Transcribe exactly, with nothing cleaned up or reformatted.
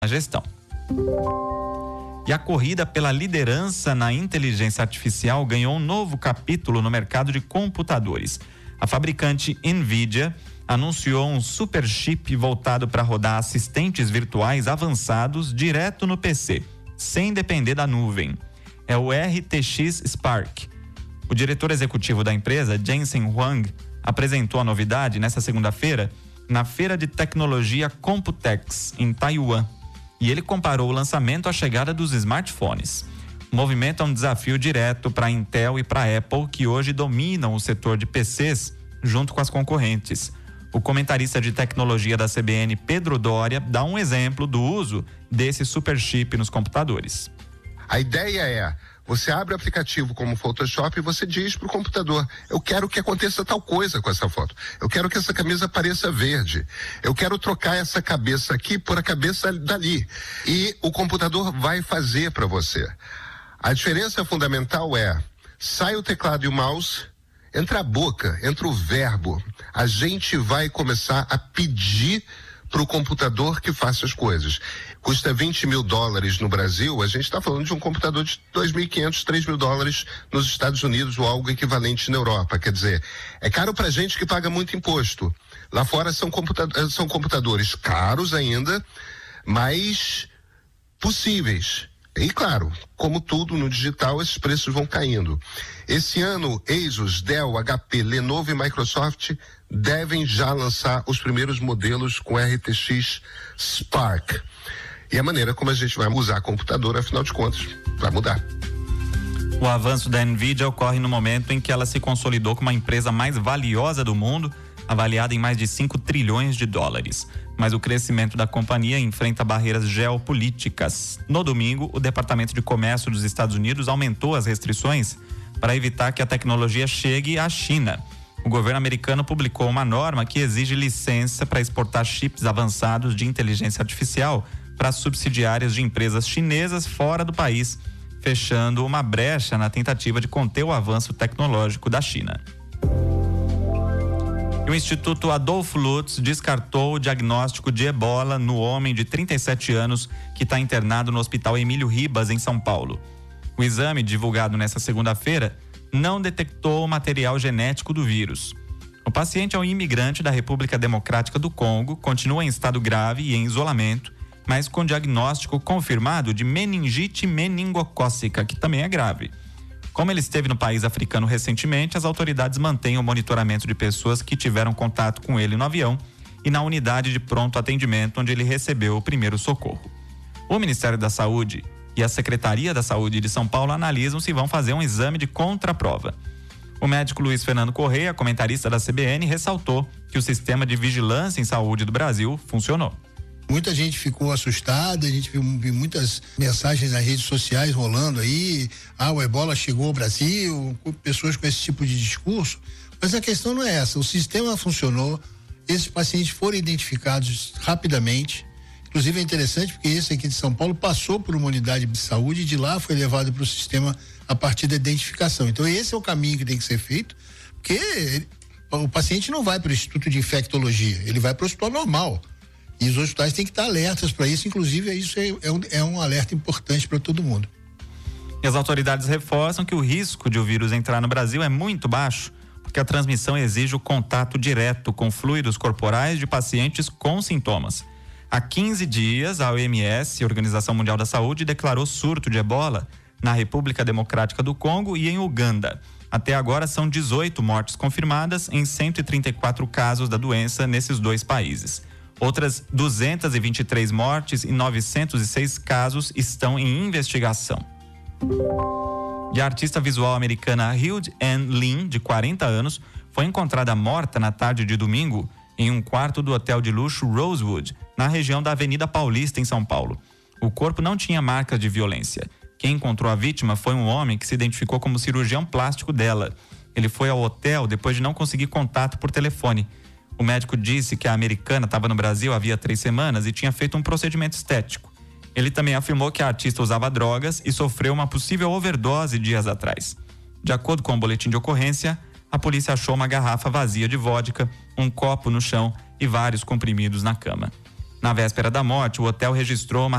gestão. E a corrida pela liderança na inteligência artificial ganhou um novo capítulo no mercado de computadores. A fabricante Nvidia anunciou um super chip voltado para rodar assistentes virtuais avançados direto no P C, sem depender da nuvem. É o R T X Spark. O diretor executivo da empresa, Jensen Huang, apresentou a novidade nesta segunda-feira na Feira de Tecnologia Computex, em Taiwan. E ele comparou o lançamento à chegada dos smartphones. O movimento é um desafio direto para a Intel e para a Apple, que hoje dominam o setor de P Cs junto com as concorrentes. O comentarista de tecnologia da C B N, Pedro Doria, dá um exemplo do uso desse super chip nos computadores. A ideia é, você abre o aplicativo como Photoshop e você diz para o computador, eu quero que aconteça tal coisa com essa foto. Eu quero que essa camisa pareça verde. Eu quero trocar essa cabeça aqui por a cabeça dali. E o computador vai fazer para você. A diferença fundamental é, sai o teclado e o mouse, entra a boca, entra o verbo. A gente vai começar a pedir para o computador que faça as coisas. Custa vinte mil dólares no Brasil, a gente está falando de um computador de dois mil e quinhentos, três mil dólares nos Estados Unidos ou algo equivalente na Europa. Quer dizer, é caro para gente que paga muito imposto. Lá fora são, computa- são computadores caros ainda, mas possíveis. E claro, como tudo no digital, esses preços vão caindo. Esse ano, Asus, Dell, H P, Lenovo e Microsoft devem já lançar os primeiros modelos com R T X Spark. E a maneira como a gente vai usar computador, afinal de contas, vai mudar. O avanço da Nvidia ocorre no momento em que ela se consolidou como a empresa mais valiosa do mundo, avaliada em mais de cinco trilhões de dólares. Mas o crescimento da companhia enfrenta barreiras geopolíticas. No domingo, o Departamento de Comércio dos Estados Unidos aumentou as restrições para evitar que a tecnologia chegue à China. O governo americano publicou uma norma que exige licença para exportar chips avançados de inteligência artificial para subsidiárias de empresas chinesas fora do país, fechando uma brecha na tentativa de conter o avanço tecnológico da China. O Instituto Adolfo Lutz descartou o diagnóstico de ebola no homem de trinta e sete anos que está internado no Hospital Emílio Ribas, em São Paulo. O exame, divulgado nesta segunda-feira, não detectou o material genético do vírus. O paciente é um imigrante da República Democrática do Congo, continua em estado grave e em isolamento, mas com diagnóstico confirmado de meningite meningocócica, que também é grave. Como ele esteve no país africano recentemente, as autoridades mantêm o monitoramento de pessoas que tiveram contato com ele no avião e na unidade de pronto atendimento, onde ele recebeu o primeiro socorro. O Ministério da Saúde e a Secretaria da Saúde de São Paulo analisam se vão fazer um exame de contraprova. O médico Luiz Fernando Correia, comentarista da C B N, ressaltou que o sistema de vigilância em saúde do Brasil funcionou. Muita gente ficou assustada, a gente viu, viu muitas mensagens nas redes sociais rolando aí, ah, o ebola chegou ao Brasil, pessoas com esse tipo de discurso, mas a questão não é essa, o sistema funcionou, esses pacientes foram identificados rapidamente, inclusive é interessante porque esse aqui de São Paulo passou por uma unidade de saúde e de lá foi levado para o sistema a partir da identificação. Então esse é o caminho que tem que ser feito, porque ele, o paciente não vai para o Instituto de Infectologia, ele vai para o hospital normal. E os hospitais têm que estar alertas para isso, inclusive isso é, é, um, é um alerta importante para todo mundo. E as autoridades reforçam que o risco de o vírus entrar no Brasil é muito baixo, porque a transmissão exige o contato direto com fluidos corporais de pacientes com sintomas. Há quinze dias, a O M S, Organização Mundial da Saúde, declarou surto de ebola na República Democrática do Congo e em Uganda. Até agora são dezoito mortes confirmadas em cento e trinta e quatro casos da doença nesses dois países. Outras duzentas e vinte e três mortes e novecentos e seis casos estão em investigação. E a artista visual americana Hilde Ann Lin, de quarenta anos, foi encontrada morta na tarde de domingo em um quarto do hotel de luxo Rosewood, na região da Avenida Paulista, em São Paulo. O corpo não tinha marcas de violência. Quem encontrou a vítima foi um homem que se identificou como cirurgião plástico dela. Ele foi ao hotel depois de não conseguir contato por telefone. O médico disse que a americana estava no Brasil havia três semanas e tinha feito um procedimento estético. Ele também afirmou que a artista usava drogas e sofreu uma possível overdose dias atrás. De acordo com o boletim de ocorrência, a polícia achou uma garrafa vazia de vodka, um copo no chão e vários comprimidos na cama. Na véspera da morte, o hotel registrou uma